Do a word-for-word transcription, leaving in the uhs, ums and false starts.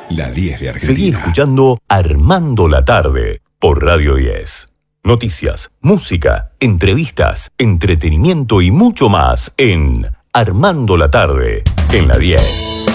La diez de Argentina. Seguí escuchando Armando la Tarde por Radio diez. Noticias, música, entrevistas, entretenimiento y mucho más en Armando la Tarde en la diez.